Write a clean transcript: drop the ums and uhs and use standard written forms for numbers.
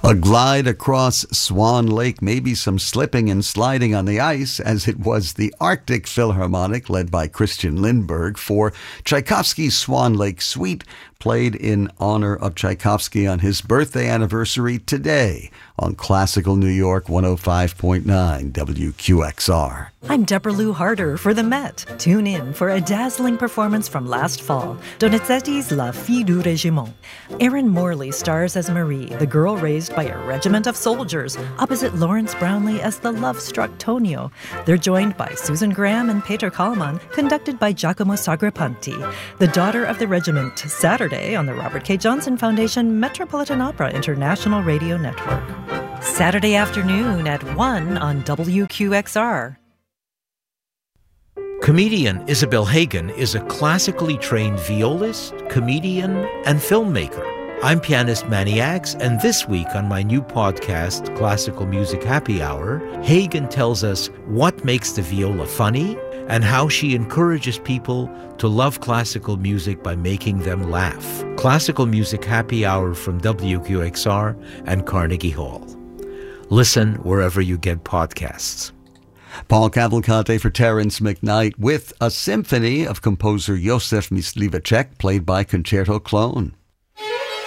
A glide across Swan Lake, maybe some slipping and sliding on the ice, as it was the Arctic Philharmonic, led by Christian Lindberg, for Tchaikovsky's Swan Lake Suite, played in honor of Tchaikovsky on his birthday anniversary today on Classical New York 105.9 WQXR. I'm Deborah Lou Harder for the Met. Tune in for a dazzling performance from last fall, Donizetti's La Fille du Régiment. Erin Morley stars as Marie, the girl raised by a regiment of soldiers, opposite Lawrence Brownlee as the love-struck Tonio. They're joined by Susan Graham and Peter Kallman, conducted by Giacomo Sagrapanti. The Daughter of the Regiment, Saturday on the Robert K. Johnson Foundation Metropolitan Opera International Radio Network. Saturday afternoon at 1 on WQXR. Comedian Isabel Hagen is a classically trained violist, comedian, and filmmaker. I'm pianist Manny Axe, and this week on my new podcast, Classical Music Happy Hour, Hagen tells us what makes the viola funny and how she encourages people to love classical music by making them laugh. Classical Music Happy Hour from WQXR and Carnegie Hall. Listen wherever you get podcasts. Paul Cavalcante for Terence McKnight with a symphony of composer Josef Myslivacek, played by Concerto Clone.